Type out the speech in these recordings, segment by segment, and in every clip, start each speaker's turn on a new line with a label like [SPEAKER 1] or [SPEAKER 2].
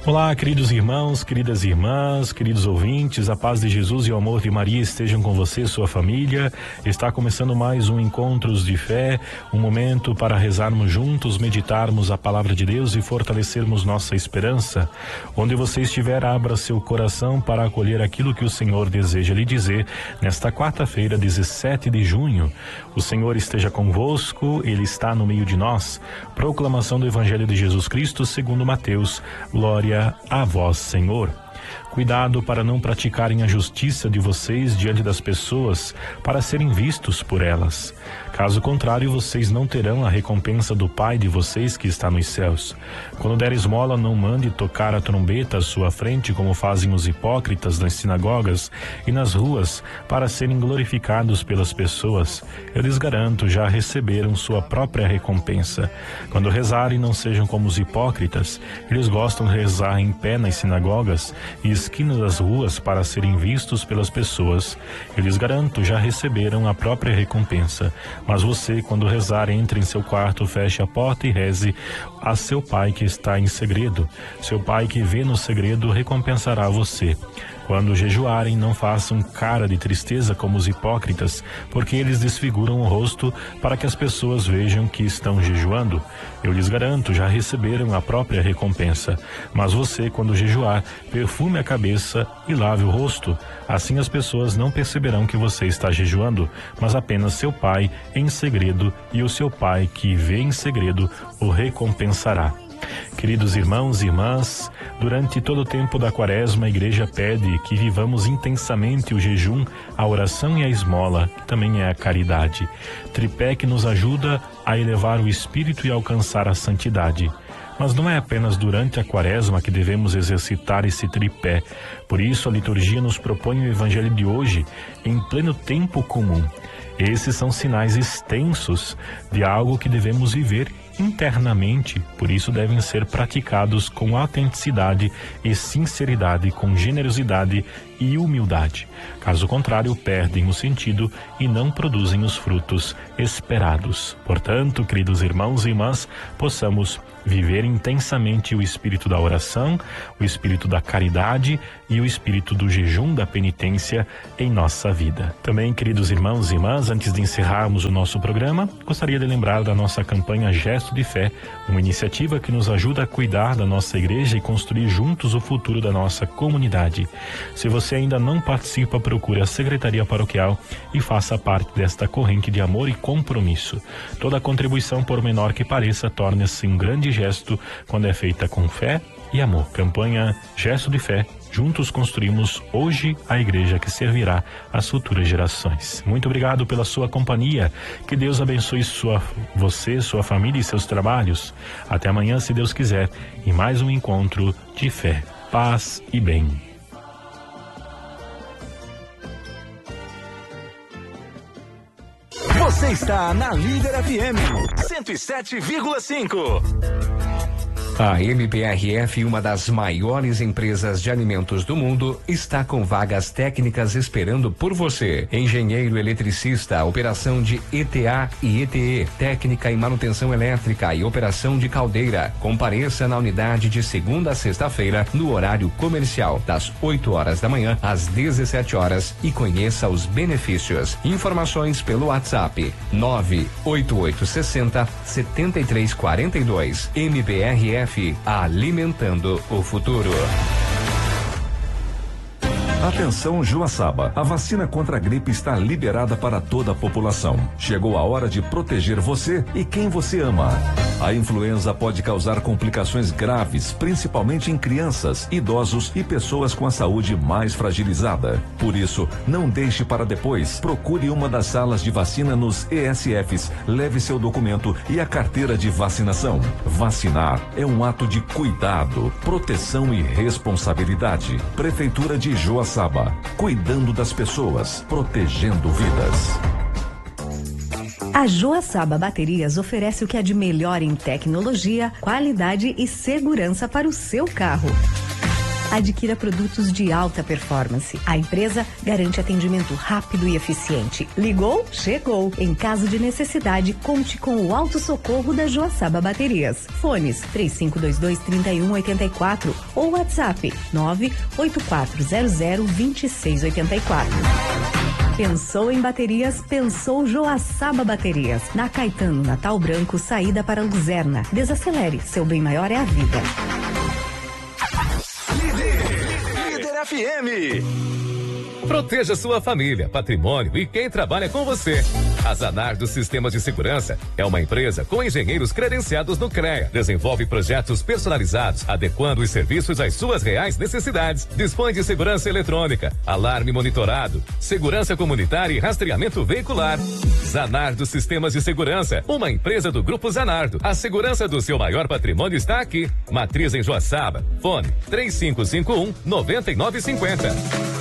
[SPEAKER 1] Olá, queridos irmãos, queridas irmãs, queridos ouvintes, a paz de Jesus e o amor de Maria estejam com você, sua família. Está começando mais um Encontros de Fé, um momento para rezarmos juntos, meditarmos a palavra de Deus e fortalecermos nossa esperança. Onde você estiver, abra seu coração para acolher aquilo que o Senhor deseja lhe dizer nesta quarta-feira, 17 de junho. O Senhor esteja convosco, Ele está no meio de nós. Proclamação do Evangelho de Jesus Cristo segundo Mateus. Glória a vós, Senhor. Cuidado para não praticarem a justiça de vocês diante das pessoas, para serem vistos por elas. Caso contrário, vocês não terão a recompensa do Pai de vocês que está nos céus. Quando der esmola, não mande tocar a trombeta à sua frente, como fazem os hipócritas nas sinagogas e nas ruas, para serem glorificados pelas pessoas. Eu lhes garanto, já receberam sua própria recompensa. Quando rezarem, não sejam como os hipócritas. Eles gostam de rezar em pé nas sinagogas e esquinas das ruas para serem vistos pelas pessoas. Eu lhes garanto, já receberam a própria recompensa. Mas você, quando rezar, entre em seu quarto, feche a porta e reze a seu Pai que está em segredo. Seu Pai que vê no segredo recompensará você. Quando jejuarem, não façam cara de tristeza como os hipócritas, porque eles desfiguram o rosto para que as pessoas vejam que estão jejuando. Eu lhes garanto, já receberam a própria recompensa. Mas você, quando jejuar, perfume a cabeça e lave o rosto. Assim as pessoas não perceberão que você está jejuando, mas apenas seu Pai em segredo, e o seu Pai que vê em segredo o recompensará. Queridos irmãos e irmãs, durante todo o tempo da Quaresma, a Igreja pede que vivamos intensamente o jejum, a oração e a esmola, que também é a caridade. Tripé que nos ajuda a elevar o espírito e alcançar a santidade. Mas não é apenas durante a Quaresma que devemos exercitar esse tripé. Por isso, a liturgia nos propõe o Evangelho de hoje em pleno tempo comum. Esses são sinais extensos de algo que devemos viver internamente, por isso devem ser praticados com autenticidade e sinceridade, com generosidade e humildade. Caso contrário, perdem o sentido e não produzem os frutos esperados. Portanto, queridos irmãos e irmãs, possamos viver intensamente o espírito da oração, o espírito da caridade e o espírito do jejum, da penitência em nossa vida. Também, queridos irmãos e irmãs, antes de encerrarmos o nosso programa, gostaria de lembrar da nossa campanha Gesto de Fé, uma iniciativa que nos ajuda a cuidar da nossa igreja e construir juntos o futuro da nossa comunidade. Se você ainda não participa, procure a Secretaria Paroquial e faça parte desta corrente de amor e compromisso. Toda contribuição, por menor que pareça, torna-se um grande gesto quando é feita com fé e amor. Campanha Gesto de Fé. Juntos construímos hoje a igreja que servirá às futuras gerações. Muito obrigado pela sua companhia. Que Deus abençoe você, sua família e seus trabalhos. Até amanhã, se Deus quiser, em mais um encontro de fé, paz e bem.
[SPEAKER 2] Você está na Líder FM 107,5.
[SPEAKER 3] A MPRF, uma das maiores empresas de alimentos do mundo, está com vagas técnicas esperando por você. Engenheiro eletricista, operação de ETA e ETE, técnica em manutenção elétrica e operação de caldeira. Compareça na unidade de segunda a sexta-feira, no horário comercial, das 8 horas da manhã às 17 horas e conheça os benefícios. Informações pelo WhatsApp 98860-7342. MPRF, alimentando o futuro.
[SPEAKER 4] Atenção, Joaçaba, a vacina contra a gripe está liberada para toda a população. Chegou a hora de proteger você e quem você ama. A influenza pode causar complicações graves, principalmente em crianças, idosos e pessoas com a saúde mais fragilizada. Por isso, não deixe para depois. Procure uma das salas de vacina nos ESFs, leve seu documento e a carteira de vacinação. Vacinar é um ato de cuidado, proteção e responsabilidade. Prefeitura de Joaçaba, cuidando das pessoas, protegendo vidas.
[SPEAKER 5] A Joaçaba Baterias oferece o que há de melhor em tecnologia, qualidade e segurança para o seu carro. Adquira produtos de alta performance. A empresa garante atendimento rápido e eficiente. Ligou? Chegou. Em caso de necessidade, conte com o Auto Socorro da Joaçaba Baterias. Fones 3522-3184 ou WhatsApp 984002684. Pensou em baterias? Pensou Joaçaba Baterias. Na Caetano Natal Branco, saída para Luzerna. Desacelere, seu bem maior é a vida.
[SPEAKER 2] Líder FM.
[SPEAKER 6] Proteja sua família, patrimônio e quem trabalha com você. A Zanardo Sistemas de Segurança é uma empresa com engenheiros credenciados no CREA. Desenvolve projetos personalizados, adequando os serviços às suas reais necessidades. Dispõe de segurança eletrônica, alarme monitorado, segurança comunitária e rastreamento veicular. Zanardo Sistemas de Segurança, uma empresa do Grupo Zanardo. A segurança do seu maior patrimônio está aqui. Matriz em Joaçaba. Fone 3551-9950.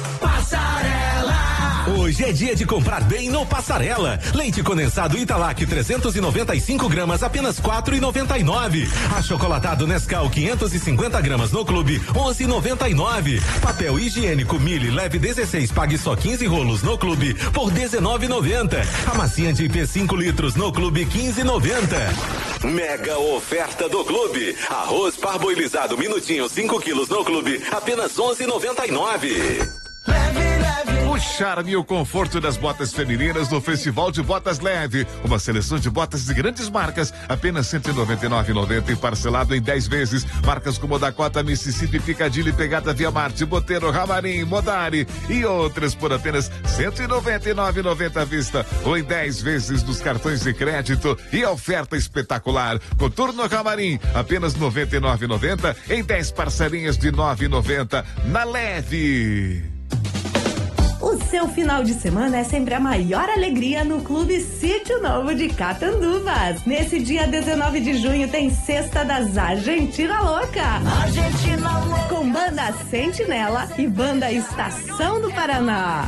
[SPEAKER 7] Hoje é dia de comprar bem no Passarela. Leite condensado Italac 395 gramas, apenas R$4,99. Achocolatado Nescau 550 gramas no Clube, R$11,99. Papel higiênico Mili leve 16, pague só 15 rolos no Clube por R$19,90. Amaciante IP 5 litros no Clube, R$15,90.
[SPEAKER 8] Mega oferta do Clube. Arroz parboilizado minutinho 5 quilos no Clube, apenas R$11,99.
[SPEAKER 9] O charme e o conforto das botas femininas no Festival de Botas Leve. Uma seleção de botas de grandes marcas, apenas R$199,90 e parcelado em 10 vezes. Marcas como Dakota, Mississippi, Piccadilly, Pegada, Via Marte, Boteiro, Ramarim, Modari e outras por apenas R$199,90 à vista ou em 10 vezes dos cartões de crédito. E a oferta espetacular. Coturno Ramarim, apenas R$99,90 em 10 parcelinhas de R$9,90 na Leve.
[SPEAKER 5] O seu final de semana é sempre a maior alegria no Clube Sítio Novo de Catanduvas. Nesse dia 19 de junho tem Sexta das Argentina Louca. Argentina Louca. Com banda Sentinela e banda Estação do Paraná.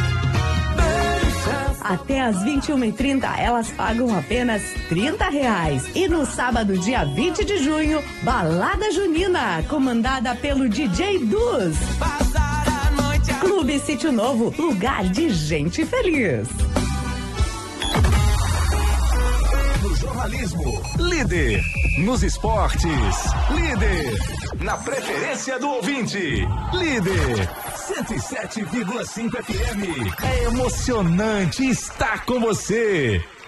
[SPEAKER 5] Até às 21h30 elas pagam apenas R$30. E no sábado, dia 20 de junho, Balada Junina, comandada pelo DJ Duz. Clube Sítio Novo, lugar de gente feliz.
[SPEAKER 2] No jornalismo, líder. Nos esportes, líder. Na preferência do ouvinte, líder. 107,5 FM. É emocionante estar com você.